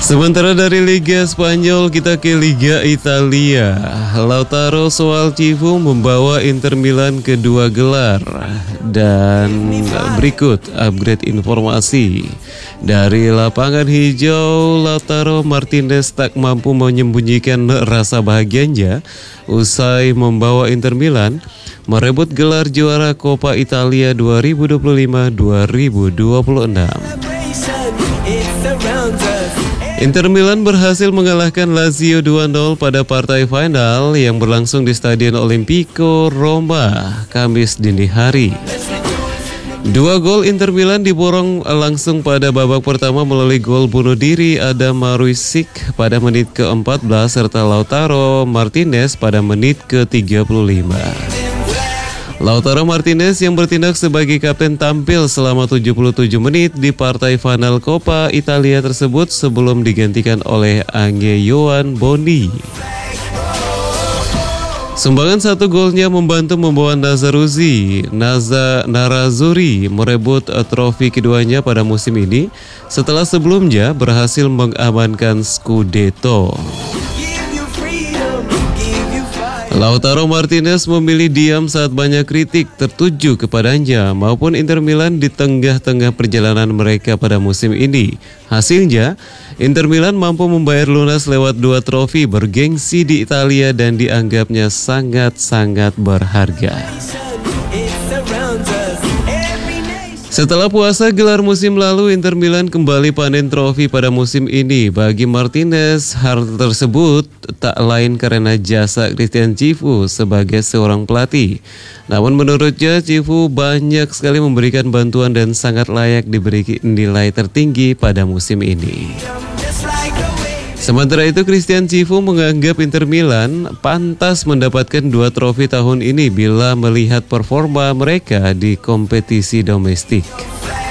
Sementara dari Liga Spanyol kita ke Liga Italia. Lautaro soal Cifu membawa Inter Milan kedua gelar. Dan berikut upgrade informasi dari lapangan hijau. Lautaro Martinez tak mampu menyembunyikan rasa bahagianya usai membawa Inter Milan merebut gelar juara Coppa Italia 2025-2026. Inter Milan berhasil mengalahkan Lazio 2-0 pada partai final yang berlangsung di Stadion Olimpico, Roma, Kamis dini hari. Dua gol Inter Milan diborong langsung pada babak pertama melalui gol bunuh diri Adam Marusic pada menit ke-14 serta Lautaro Martinez pada menit ke-35. Lautaro Martinez yang bertindak sebagai kapten tampil selama 77 menit di partai final Coppa Italia tersebut sebelum digantikan oleh Angge Yohan Boni. Sumbangan satu golnya membantu membawa Nerazzurri merebut trofi keduanya pada musim ini setelah sebelumnya berhasil mengamankan Scudetto. Lautaro Martinez memilih diam saat banyak kritik tertuju kepadanya maupun Inter Milan di tengah-tengah perjalanan mereka pada musim ini. Hasilnya, Inter Milan mampu membayar lunas lewat 2 trofi bergengsi di Italia dan dianggapnya sangat-sangat berharga. Setelah puasa gelar musim lalu, Inter Milan kembali panen trofi pada musim ini. Bagi Martinez, hal tersebut tak lain karena jasa Christian Cifu sebagai seorang pelatih. Namun menurutnya, Cifu banyak sekali memberikan bantuan dan sangat layak diberi nilai tertinggi pada musim ini. Sementara itu, Christian Cifu menganggap Inter Milan pantas mendapatkan 2 trofi tahun ini bila melihat performa mereka di kompetisi domestik.